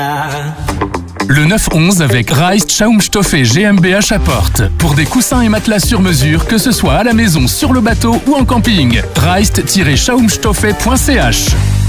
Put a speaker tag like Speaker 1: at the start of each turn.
Speaker 1: Le 9-11 avec Reist Schaumstoffe GmbH à Porte. Pour des coussins et matelas sur mesure, que ce soit à la maison, sur le bateau ou en camping. Reist-schaumstoffe.ch